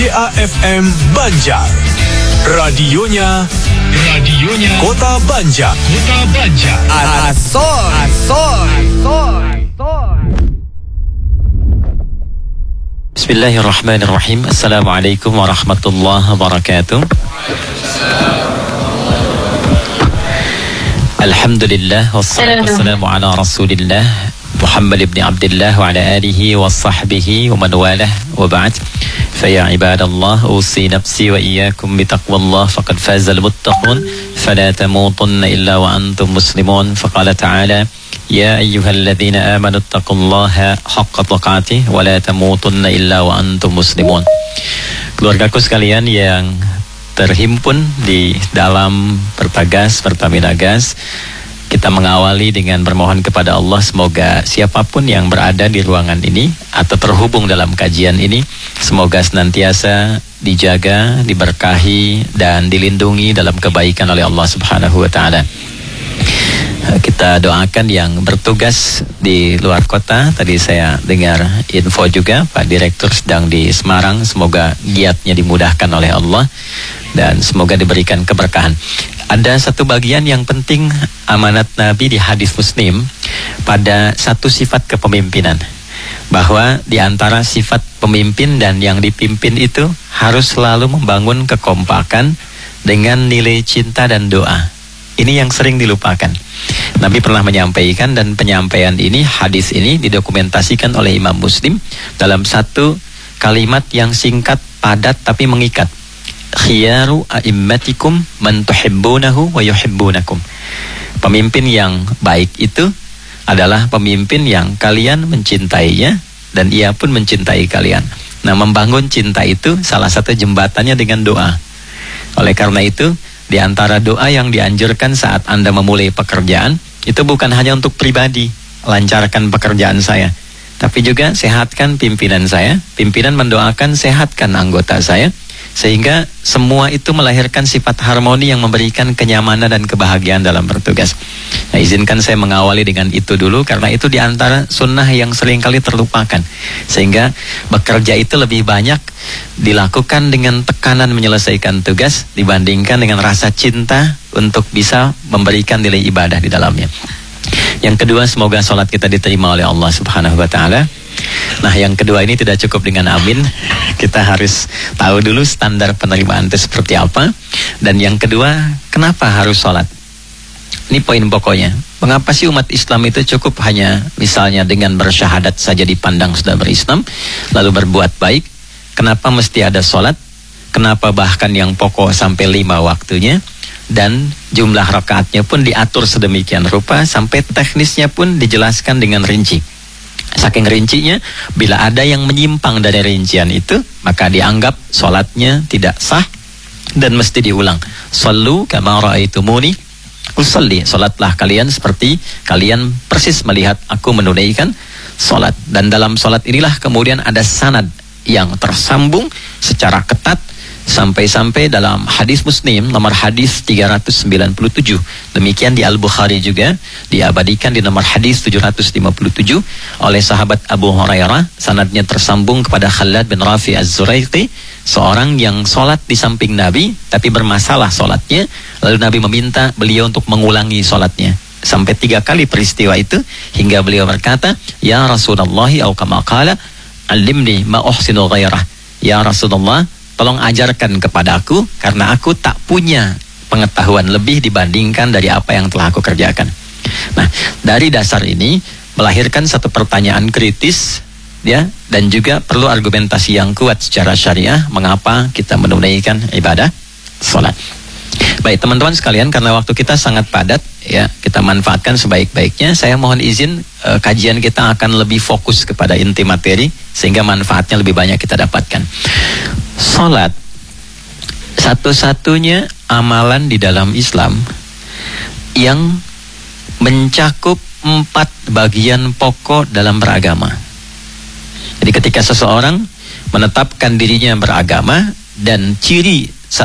KJA FM Banjar. Radionya Kota Banjar. Bismillahirrahmanirrahim. Assalamualaikum warahmatullahi wabarakatuh. Alhamdulillah wassalatu wassalamu ala Rasulillah Muhammad ibn Abdullah wa ala alihi wa sahbihi wa man walah wa ba'd. Faya ibadallah, usi nafsi wa iyyakum bitaqwallah faqad fazal muttaqun fala tamutunna illa wa antum muslimun. Faqala ta'ala ya ayyuhalladzina amanu taqullaha haqqa tuqatih wa la tamutunna illa wa antum muslimun. Keluargaku sekalian yang terhimpun di dalam Pertagas, Pertamina Gas, kita mengawali dengan bermohon kepada Allah semoga siapapun yang berada di ruangan ini atau terhubung dalam kajian ini, semoga senantiasa dijaga, diberkahi dan dilindungi dalam kebaikan oleh Allah Subhanahu wa taala. Kita doakan yang bertugas di luar kota. Tadi saya dengar info juga Pak Direktur sedang di Semarang. Semoga giatnya dimudahkan oleh Allah dan semoga diberikan keberkahan. Ada satu bagian yang penting amanat Nabi di hadis Muslim pada satu sifat kepemimpinan, bahwa di antara sifat pemimpin dan yang dipimpin itu harus selalu membangun kekompakan dengan nilai cinta dan doa. Ini yang sering dilupakan. Nabi pernah menyampaikan, dan penyampaian ini, hadis ini didokumentasikan oleh Imam Muslim dalam satu kalimat yang singkat, padat tapi mengikat. Khiyaru a'immatikum man tuhibbunahu wa yuhibbunakum. Pemimpin yang baik itu adalah pemimpin yang kalian mencintainya dan ia pun mencintai kalian. Nah, membangun cinta itu salah satu jembatannya dengan doa. Oleh karena itu, di antara doa yang dianjurkan saat Anda memulai pekerjaan, itu bukan hanya untuk pribadi, lancarkan pekerjaan saya, tapi juga sehatkan pimpinan saya. Pimpinan mendoakan sehatkan anggota saya, sehingga semua itu melahirkan sifat harmoni yang memberikan kenyamanan dan kebahagiaan dalam bertugas. Nah, izinkan saya mengawali dengan itu dulu, karena itu diantara sunnah yang seringkali terlupakan, sehingga bekerja itu lebih banyak dilakukan dengan tekanan menyelesaikan tugas dibandingkan dengan rasa cinta untuk bisa memberikan nilai ibadah di dalamnya. Yang kedua, semoga sholat kita diterima oleh Allah Subhanahu wa ta'ala. Nah, yang kedua ini tidak cukup dengan amin. Kita harus tahu dulu standar penerimaan itu seperti apa. Dan yang kedua, kenapa harus sholat? Ini poin pokoknya. Mengapa sih umat Islam itu cukup hanya misalnya dengan bersyahadat saja dipandang sudah berislam, lalu berbuat baik? Kenapa mesti ada sholat? Kenapa bahkan yang pokok sampai 5 waktunya? Dan jumlah rakaatnya pun diatur sedemikian rupa, sampai teknisnya pun dijelaskan dengan rinci. Saking rincinya, bila ada yang menyimpang dari rincian itu, maka dianggap sholatnya tidak sah dan mesti diulang. Shallu kama ra'aitumuni usalli. Sholatlah kalian seperti kalian persis melihat aku menunaikan sholat. Dan dalam sholat inilah kemudian ada sanad yang tersambung secara ketat, sampai-sampai dalam hadis Muslim nomor hadis 397. Demikian di Al-Bukhari juga diabadikan di nomor hadis 757 oleh sahabat Abu Hurairah. Sanadnya tersambung kepada Khalad bin Rafi Az-Zuraiqi, seorang yang sholat di samping Nabi tapi bermasalah sholatnya. Lalu Nabi meminta beliau untuk mengulangi sholatnya. Sampai 3 kali peristiwa itu, hingga beliau berkata, ya Rasulullah au kama qala alimni ma uhsinu ghairah. Ya Rasulullah, tolong ajarkan kepadaku, karena aku tak punya pengetahuan lebih dibandingkan dari apa yang telah aku kerjakan. Nah, dari dasar ini melahirkan satu pertanyaan kritis, ya, dan juga perlu argumentasi yang kuat secara syariah mengapa kita menunaikan ibadah sholat. Baik teman-teman sekalian, karena waktu kita sangat padat, ya, kita manfaatkan sebaik-baiknya. Saya mohon izin, kajian kita akan lebih fokus kepada inti materi sehingga manfaatnya lebih banyak kita dapatkan. Salat satu-satunya amalan di dalam Islam yang mencakup 4 bagian pokok dalam beragama. Jadi ketika seseorang menetapkan dirinya beragama, dan ciri